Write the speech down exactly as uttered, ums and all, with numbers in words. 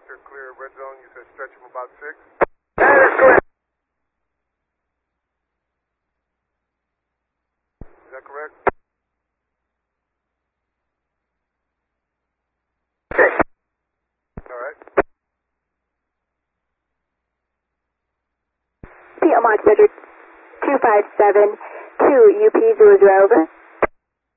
Oscar, clear red zone. You said stretch from about six. That is correct. Is that correct? Okay. All right. P O Mod Cedric two five seven two U P zero zero over.